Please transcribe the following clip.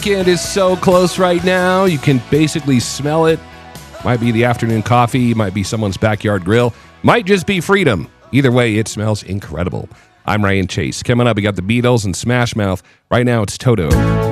weekend is so close right now. You can basically smell it. Might be the afternoon coffee, might be someone's backyard grill, might just be freedom. Either way, it smells incredible. I'm Ryan Chase. Coming up, we got the Beatles and Smash Mouth. Right now, it's Toto.